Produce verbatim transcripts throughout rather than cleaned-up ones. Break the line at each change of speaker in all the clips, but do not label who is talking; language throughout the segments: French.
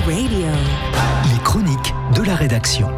Radio.
Les chroniques de la rédaction.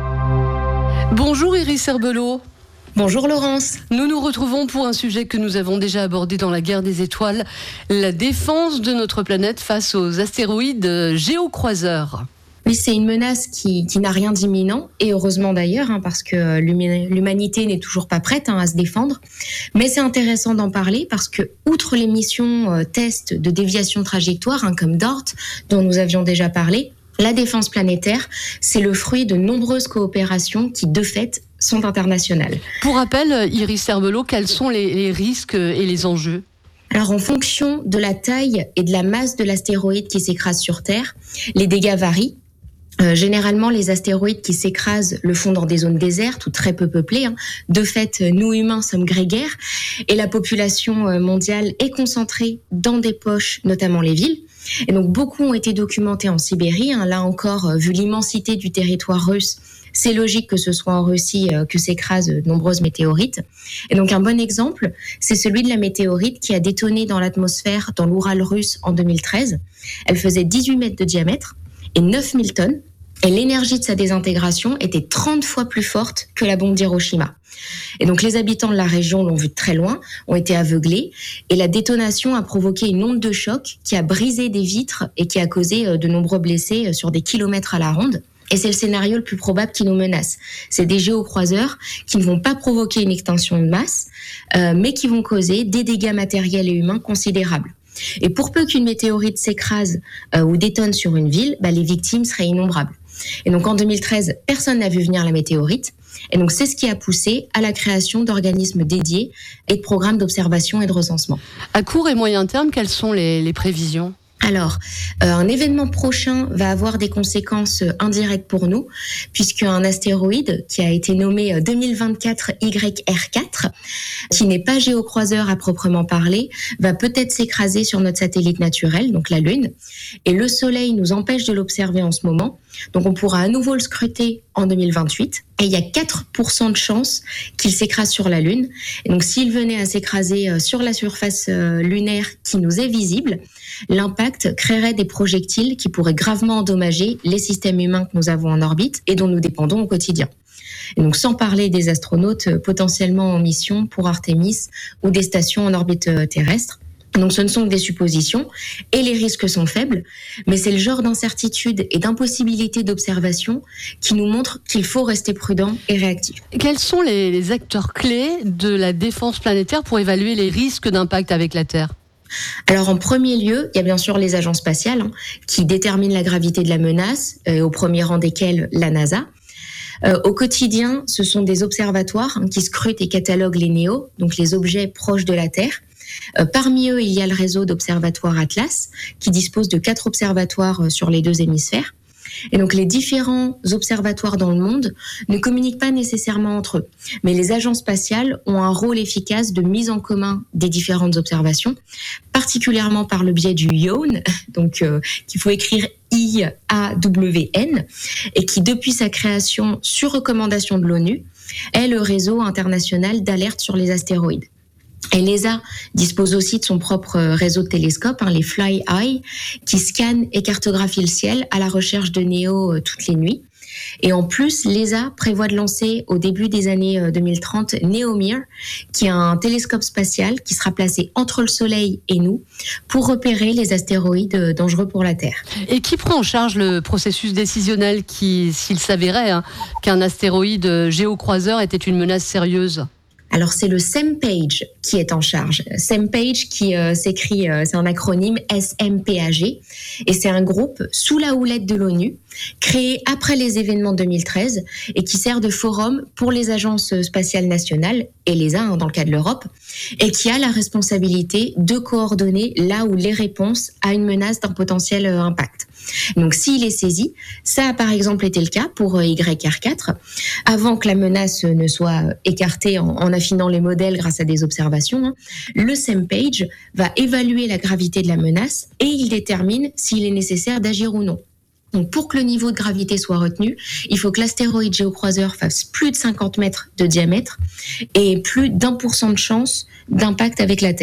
Bonjour Iris Herbelot.
Bonjour Laurence.
Nous nous retrouvons pour un sujet que nous avons déjà abordé dans la guerre des étoiles, la défense de notre planète face aux astéroïdes géocroiseurs.
Oui, c'est une menace qui, qui n'a rien d'imminent, et heureusement d'ailleurs, hein, parce que l'humanité n'est toujours pas prête hein, à se défendre. Mais c'est intéressant d'en parler parce que, outre les missions euh, tests de déviation de trajectoire, hein, comme DART, dont nous avions déjà parlé, la défense planétaire, c'est le fruit de nombreuses coopérations qui, de fait, sont internationales.
Pour rappel, Iris Herbelot, quels sont les, les risques et les enjeux ?
Alors, en fonction de la taille et de la masse de l'astéroïde qui s'écrase sur Terre, les dégâts varient. Euh, généralement, les astéroïdes qui s'écrasent le font dans des zones désertes ou très peu peuplées. Hein. De fait, nous humains sommes grégaires et la population mondiale est concentrée dans des poches, notamment les villes. Et donc, beaucoup ont été documentés en Sibérie. Hein. Là encore, vu l'immensité du territoire russe, c'est logique que ce soit en Russie euh, que s'écrasent de nombreuses météorites. Et donc, un bon exemple, c'est celui de la météorite qui a détonné dans l'atmosphère dans l'Oural russe en deux mille treize. Elle faisait dix-huit mètres de diamètre et neuf mille tonnes. Et l'énergie de sa désintégration était trente fois plus forte que la bombe d'Hiroshima. Et donc les habitants de la région l'ont vu de très loin, ont été aveuglés, et la détonation a provoqué une onde de choc qui a brisé des vitres et qui a causé de nombreux blessés sur des kilomètres à la ronde. Et c'est le scénario le plus probable qui nous menace. C'est des géocroiseurs qui ne vont pas provoquer une extinction de masse, euh, mais qui vont causer des dégâts matériels et humains considérables. Et pour peu qu'une météorite s'écrase euh, ou détonne sur une ville, bah, les victimes seraient innombrables. Et donc en deux mille treize, personne n'a vu venir la météorite. Et donc c'est ce qui a poussé à la création d'organismes dédiés et de programmes d'observation et de recensement.
À court et moyen terme, quelles sont les, les prévisions ?
Alors, euh, un événement prochain va avoir des conséquences indirectes pour nous, puisqu'un astéroïde qui a été nommé deux mille vingt-quatre Y R quatre, qui n'est pas géocroiseur à proprement parler, va peut-être s'écraser sur notre satellite naturel, donc la Lune. Et le Soleil nous empêche de l'observer en ce moment, donc on pourra à nouveau le scruter en deux mille vingt-huit. Et il y a quatre pour cent de chances qu'il s'écrase sur la Lune. Et donc s'il venait à s'écraser sur la surface lunaire qui nous est visible, l'impact créerait des projectiles qui pourraient gravement endommager les systèmes humains que nous avons en orbite et dont nous dépendons au quotidien. Et donc sans parler des astronautes potentiellement en mission pour Artemis ou des stations en orbite terrestre. Donc ce ne sont que des suppositions et les risques sont faibles, mais c'est le genre d'incertitude et d'impossibilité d'observation qui nous montre qu'il faut rester prudent et réactif.
Quels sont les, les acteurs clés de la défense planétaire pour évaluer les risques d'impact avec la Terre ?
Alors en premier lieu, il y a bien sûr les agences spatiales hein, qui déterminent la gravité de la menace, euh, au premier rang desquelles la NASA. Euh, au quotidien, ce sont des observatoires hein, qui scrutent et cataloguent les néos, donc les objets proches de la Terre. Euh, parmi eux, il y a le réseau d'observatoires Atlas, qui dispose de quatre observatoires euh, sur les deux hémisphères. Et donc les différents observatoires dans le monde ne communiquent pas nécessairement entre eux. Mais les agences spatiales ont un rôle efficace de mise en commun des différentes observations, particulièrement par le biais du I O N, donc euh, qu'il faut écrire I A W N, et qui depuis sa création sur recommandation de l'ONU, est le réseau international d'alerte sur les astéroïdes. Et l'E S A dispose aussi de son propre réseau de télescopes, hein, les Fly-Eye, qui scannent et cartographient le ciel à la recherche de néos euh, toutes les nuits. Et en plus, l'E S A prévoit de lancer au début des années deux mille trente NEOMIR, qui est un télescope spatial qui sera placé entre le Soleil et nous pour repérer les astéroïdes dangereux pour la Terre.
Et qui prend en charge le processus décisionnel qui, s'il s'avérait hein, qu'un astéroïde géocroiseur était une menace sérieuse ?
Alors c'est le SEMPAGE qui est en charge. SEMPAGE qui euh, s'écrit, euh, c'est un acronyme S M P A G, et c'est un groupe sous la houlette de l'ONU, créé après les événements de deux mille treize et qui sert de forum pour les agences spatiales nationales et l'E S A hein, dans le cas de l'Europe, et qui a la responsabilité de coordonner là où les réponses à une menace d'un potentiel euh, impact. Donc s'il est saisi, ça a par exemple été le cas pour Y R quatre, avant que la menace ne soit écartée en, en affinant les modèles grâce à des observations, hein, le SEMPAGE va évaluer la gravité de la menace et il détermine s'il est nécessaire d'agir ou non. Donc pour que le niveau de gravité soit retenu, il faut que l'astéroïde géocroiseur fasse plus de cinquante mètres de diamètre et plus d'un pour cent de chance d'impact avec la Terre.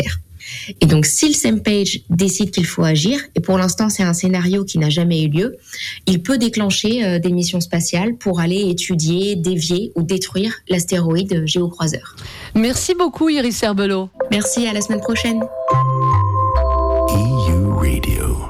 Et donc, si le SEMPAGE décide qu'il faut agir, et pour l'instant, c'est un scénario qui n'a jamais eu lieu, il peut déclencher euh, des missions spatiales pour aller étudier, dévier ou détruire l'astéroïde géocroiseur.
Merci beaucoup, Iris Herbelot.
Merci, à la semaine prochaine.
E U Radio.